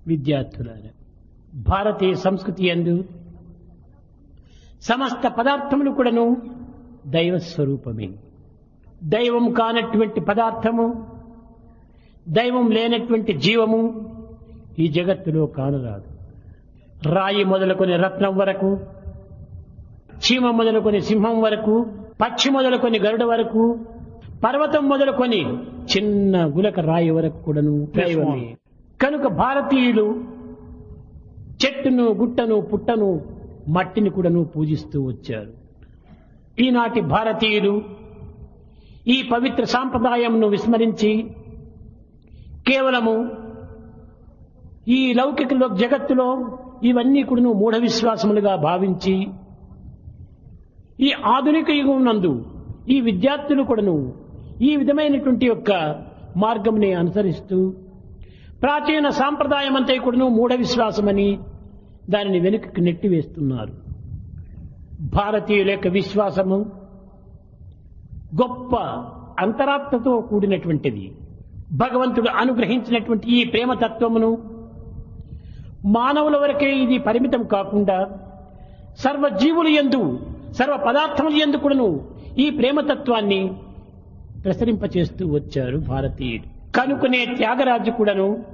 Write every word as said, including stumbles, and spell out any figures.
విద్యార్థులారా, భారతీయ సంస్కృతి యందు సమస్త పదార్థములు కూడాను దైవ స్వరూపమే. దైవం కానటువంటి పదార్థము, దైవం లేనటువంటి జీవము ఈ జగత్తులో కానరాదు. రాయి మొదలుకొని రత్నం వరకు, చీమ మొదలుకొని సింహం వరకు, పక్షి మొదలుకొని గరుడ వరకు, పర్వతం మొదలుకొని చిన్న గులక రాయి వరకు కూడాను దైవమే. కనుక భారతీయులు చెట్టును, గుట్టను, పుట్టను, మట్టిని కూడాను పూజిస్తూ వచ్చారు. ఈనాటి భారతీయులు ఈ పవిత్ర సాంప్రదాయంను విస్మరించి కేవలము ఈ లౌకిక జగత్తులో ఇవన్నీ కూడాను మూఢ విశ్వాసములుగా భావించి ఈ ఆధునిక యుగం నందు ఈ విద్యార్థులు కూడాను ఈ విధమైనటువంటి యొక్క మార్గంని అనుసరిస్తూ ప్రాచీన సాంప్రదాయం అంతా కూడాను మూఢ విశ్వాసమని దానిని వెనుకకు నెట్టివేస్తున్నారు. భారతీయుల యొక్క విశ్వాసము గొప్ప అంతరాత్మతో కూడినటువంటిది. భగవంతుడు అనుగ్రహించినటువంటి ఈ ప్రేమతత్వమును మానవుల వరకే ఇది పరిమితం కాకుండా సర్వజీవుల యందు, సర్వ పదార్థముల యందు కూడాను ఈ ప్రేమతత్వాన్ని ప్రసరింపచేస్తూ వచ్చారు భారతీయుడు. కనుకనే త్యాగరాజు కూడాను